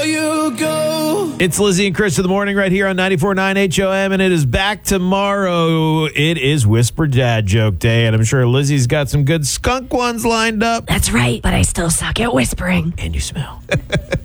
before you go. It's Lizzie and Chris in the morning right here on 94.9 HOM, and it is back tomorrow. It is Whisper Dad Joke Day, and I'm sure Lizzie's got some good skunk ones lined up. That's right, but I still suck at whispering. And you smell.